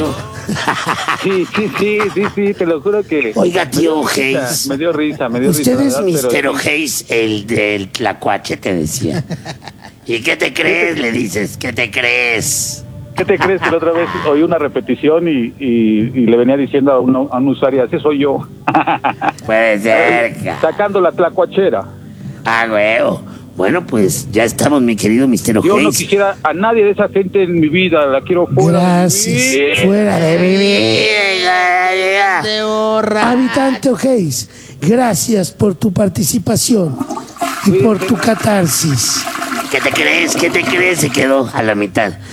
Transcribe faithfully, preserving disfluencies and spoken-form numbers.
¿no? Sí, sí, sí, sí, sí, te lo juro que... Oiga, tío me dio risa, Hayes. Me dio risa, me dio risa. Usted es ¿verdad? mister Pero- Hayes, el del tlacuache, te decía. ¿Y qué te crees? Le dices, ¿qué te crees? ¿Qué te crees que la otra vez oí una repetición y, y, y le venía diciendo a, uno, a un usuario, así soy yo? Puede ser. ca- Sacando la tlacuachera. Ah, huevo. Bueno, pues ya estamos, mi querido mister Yo no Hayes. quisiera a nadie de esa gente en mi vida, la quiero fuera. Gracias. de mi vida. Fuera de mi Vida. vida. De borra. Habitante O'Hays, gracias por tu participación y por tu catarsis. ¿Qué te crees? ¿Qué te crees? Se quedó a la mitad.